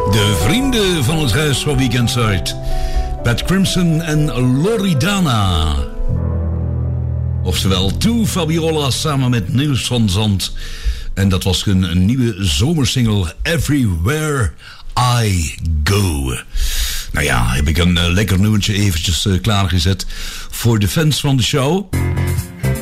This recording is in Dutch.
De vrienden van het huis van Weekendside. Pat Crimson en Loredana. Oftewel Two Fabiola samen met Niels van Zandt. En dat was een nieuwe zomersingle, Everywhere I Go. Nou ja, heb ik een lekker nummertje eventjes klaargezet voor de fans van de show.